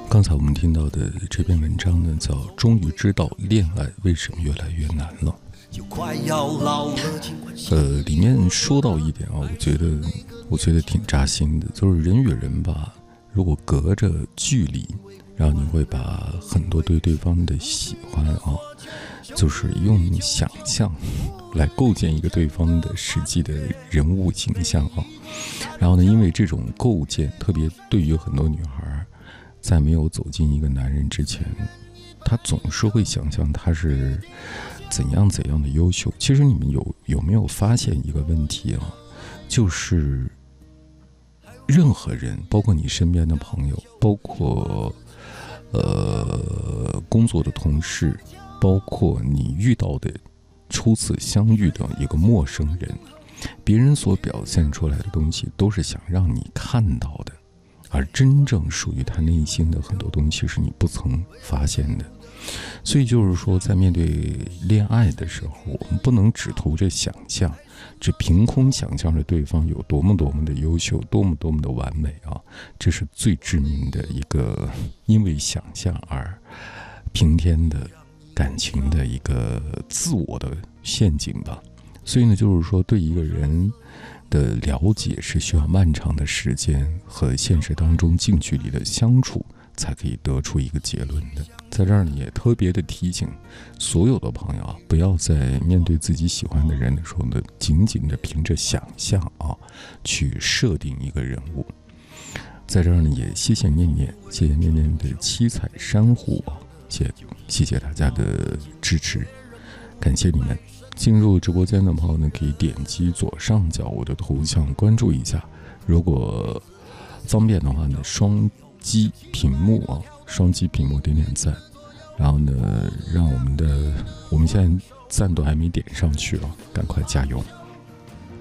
刚才我们听到的这篇文章呢，叫《终于知道恋爱为什么越来越难了》。里面说到一点啊，我觉得挺扎心的，就是人与人吧，如果隔着距离，然后你会把很多对对方的喜欢啊，就是用想象来构建一个对方的实际的人物形象啊。然后呢，因为这种构建，特别对于很多女孩，在没有走进一个男人之前，她总是会想象他是怎样的优秀。其实你们有没有发现一个问题啊？就是任何人，包括你身边的朋友，包括工作的同事，包括你遇到的初次相遇的一个陌生人，别人所表现出来的东西都是想让你看到的，而真正属于他内心的很多东西是你不曾发现的。所以就是说，在面对恋爱的时候，我们不能只图着想象，只凭空想象着对方有多么的优秀，多么的完美啊！这是最致命的一个因为想象而平添的感情的一个自我的陷阱吧。所以呢，就是说对一个人的了解是需要漫长的时间和现实当中近距离的相处才可以得出一个结论的。在这儿呢，也特别的提醒所有的朋友啊，不要在面对自己喜欢的人的时候呢，仅仅的凭着想象啊，去设定一个人物。在这儿呢，也谢谢念念的七彩珊瑚啊，谢谢大家的支持，感谢你们。进入直播间的朋友呢，可以点击左上角我的头像关注一下，如果方便的话呢，双击屏幕点点赞，然后呢，让我们现在赞都还没点上去啊，赶快加油。